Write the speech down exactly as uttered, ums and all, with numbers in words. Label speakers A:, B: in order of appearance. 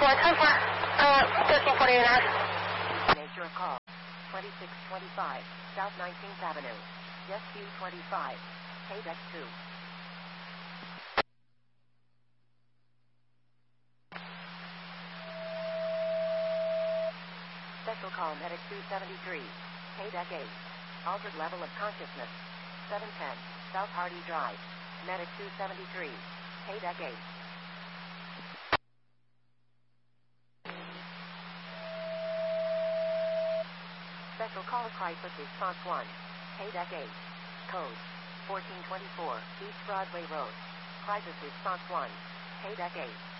A: four, ten four. Uh, thirteen forty and a half.
B: Nature call. twenty-six twenty-five, South nineteenth Avenue. Yes, Q twenty-five. K deck two. Special call Medic two seventy-three. K deck eight. Altered level of consciousness. seven ten, South Hardy Drive. Medic two seventy-three. K deck eight. Special call crisis response one. K deck eight. Code fourteen twenty-four, East Broadway Road. Crisis response one. K deck eight.